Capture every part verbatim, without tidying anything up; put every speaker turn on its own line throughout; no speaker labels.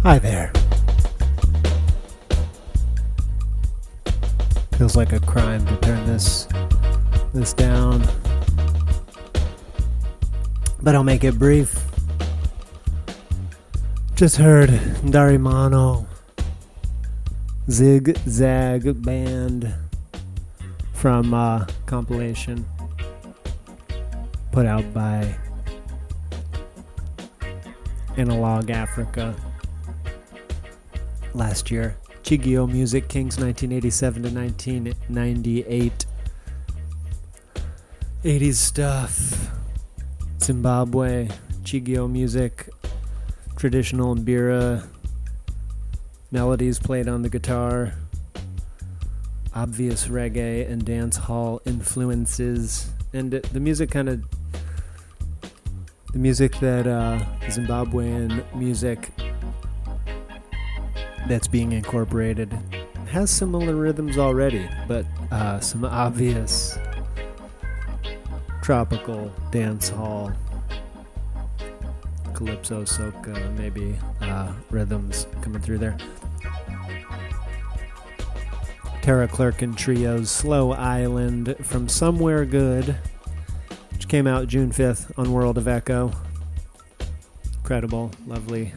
Hi there. Feels like a crime to turn this this down, but I'll make it brief. Just heard Darimano, Zig Zag Band from uh, compilation put out by Analog Africa last year. Chigio Music Kings nineteen eighty-seven to nineteen ninety-eight. eighties stuff. Zimbabwe. Chigio Music. Traditional Mbira melodies played on the guitar. Obvious reggae and dance hall influences. And the music kind of the music that uh, Zimbabwean music that's being incorporated has similar rhythms already, but uh, some obvious tropical dance hall, calypso, soca, maybe uh, rhythms coming through there. Tara Clerkin Trio's Slow Island from Somewhere Good, which came out June fifth on World of Echo. Incredible, lovely,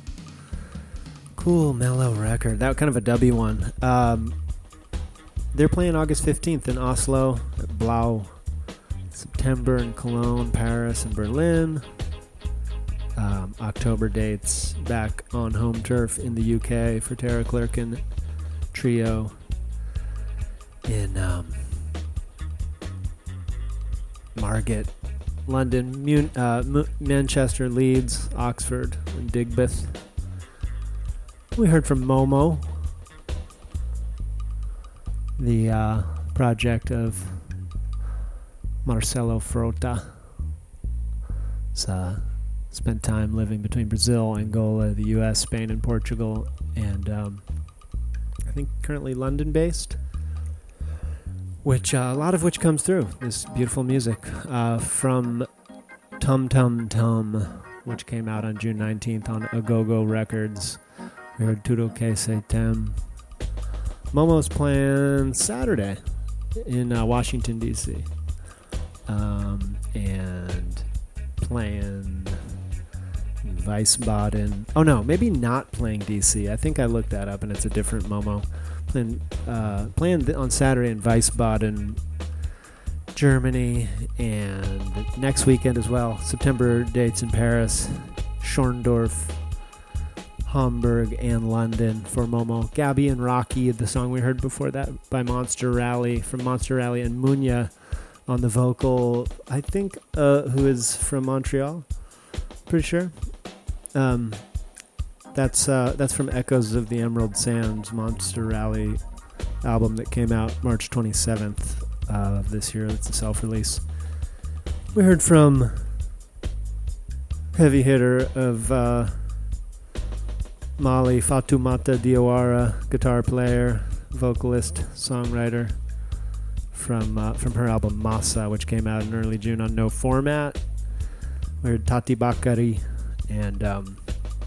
cool, mellow record. That kind of a dubby one. Um, they're playing August fifteenth in Oslo, at Blau. September in Cologne, Paris, and Berlin. Um, October dates back on home turf in the U K for Tara Clerkin Trio in um, Margate, London, Mun- uh, M- Manchester, Leeds, Oxford, and Digbeth. We heard from Momo, the uh, project of Marcelo Frota. He's uh, spent time living between Brazil, Angola, the U S, Spain, and Portugal, and um, I think currently London-based, which uh, a lot of which comes through this beautiful music uh, from Tum Tum Tum, which came out on June nineteenth on Agogo Records. We heard Tudo Que Se Tem. Momo's playing Saturday in uh, Washington, D C Um, and playing Wiesbaden. Oh no, maybe not playing D C. I think I looked that up and it's a different Momo. Playing, uh, playing on Saturday in Wiesbaden, Germany, and next weekend as well. September dates in Paris, Schorndorf, Hamburg, and London for Momo. Gabby and Rocky, the song we heard before that by Monster Rally, from Monster Rally, and Munya on the vocal, I think, uh, who is from Montreal, pretty sure. Um, that's uh, that's from Echoes of the Emerald Sands, Monster Rally album that came out March twenty-seventh uh, of this year. It's a self-release. We heard from heavy hitter of uh, Mali, Fatoumata Diawara, guitar player, vocalist, songwriter, from uh, from her album Massa, which came out in early June on No Format. We heard Tati Bakari, and um,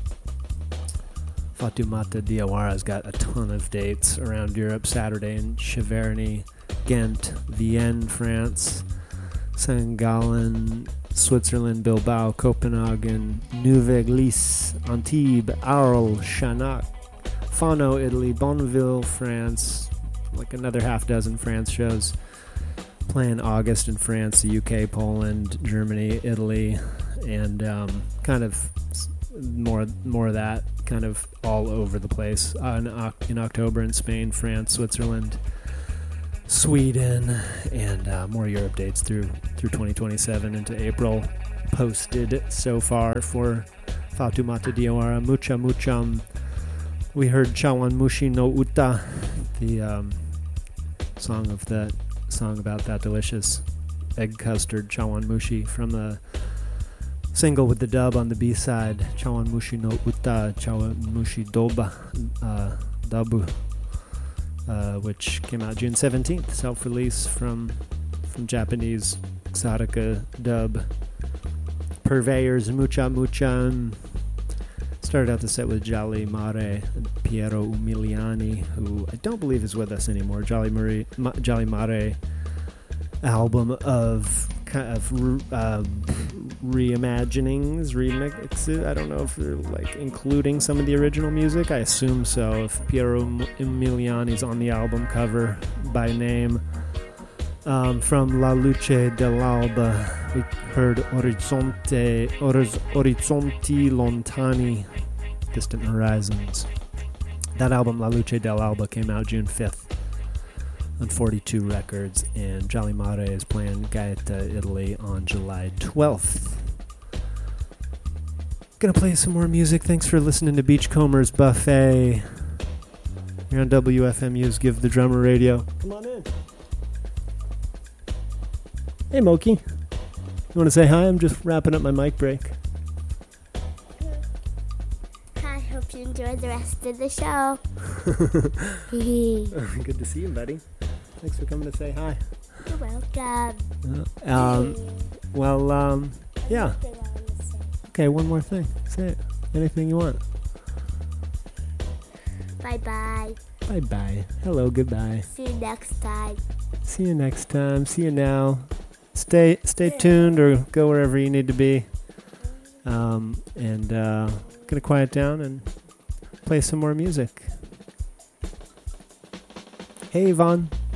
Fatoumata Diawara's got a ton of dates around Europe. Saturday in Cheverny, Ghent, Vienne, France, Saint Gallen, Switzerland, Bilbao, Copenhagen, Neuve-Église, Antibes, Arles, Chanac, Fano, Italy, Bonneville, France, like another half dozen France shows. Playing August in France, the U K, Poland, Germany, Italy, and um, kind of more more of that, kind of all over the place. Uh, in, in October in Spain, France, Switzerland, Sweden, and uh, more Europe dates through through twenty twenty-seven into April posted so far for Fatoumata Diawara. Mucha Mucham. We heard Chawan Mushi no Uta, the um, song of that song about that delicious egg custard Chawan Mushi from the single with the dub on the B-side, Chawan Mushi no Uta, Chawan Mushi Doba, uh, Dabu, uh, which came out June seventeenth, self-release from from Japanese Exotica dub purveyors. Mucha Mucha Started out the set with Jolly Mare and Piero Umiliani, who I don't believe is with us anymore. Jolly Mare, Ma, Jolly Mare album of kind of uh, reimaginings, remixes. I don't know if they're like including some of the original music. I assume so. If Piero Umiliani's on the album cover by name. Um, from La Luce dell'Alba, we heard Orizzonte, Oriz, Orizzonti Lontani, Distant Horizons. That album, La Luce dell'Alba, came out June fifth on forty-two Records, and Jolly Mare is playing Gaeta, Italy on July twelfth. Gonna play some more music. Thanks for listening to Beachcombers Buffet. You're on W F M U's Give the Drummer Radio. Come on in. Hey, Moki. You want to say hi? I'm just wrapping up my mic break.
I hope you enjoy the rest of the show.
Good to see you, buddy. Thanks for coming to say hi.
You're welcome.
Uh, um, well, um, yeah. Okay, one more thing. Say it. Anything you want.
Bye-bye.
Bye-bye. Hello, goodbye.
See you next time.
See you next time. See you now. Stay stay tuned or go wherever you need to be. Um, and uh, gonna quiet down and play some more music. Hey, Yvonne.